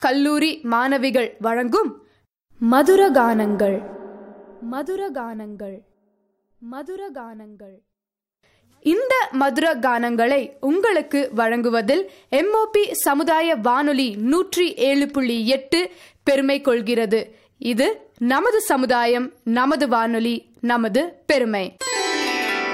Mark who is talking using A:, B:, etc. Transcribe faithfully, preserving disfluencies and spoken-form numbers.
A: கல்லூரி மாணவிகள் வழங்கும் மதுரகானங்கள் மதுரகானங்கள் மதுரகானங்கள் இந்த மதுர கானங்களை உங்களுக்கு வழங்குவதில் எம்ஓபி சமுதாய வானொலி நூற்றி ஏழு புள்ளி எட்டு பெருமை கொள்கிறது. இது நமது சமுதாயம், நமது வானொலி, நமது பெருமை.